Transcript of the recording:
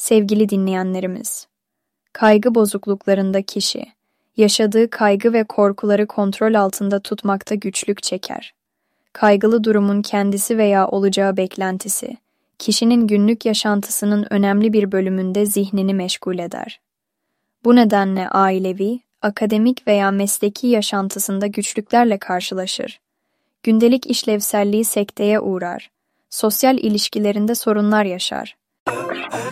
Sevgili dinleyenlerimiz, kaygı bozukluklarında kişi, yaşadığı kaygı ve korkuları kontrol altında tutmakta güçlük çeker. Kaygılı durumun kendisi veya olacağı beklentisi, kişinin günlük yaşantısının önemli bir bölümünde zihnini meşgul eder. Bu nedenle ailevi, akademik veya mesleki yaşantısında güçlüklerle karşılaşır. Gündelik işlevselliği sekteye uğrar, sosyal ilişkilerinde sorunlar yaşar.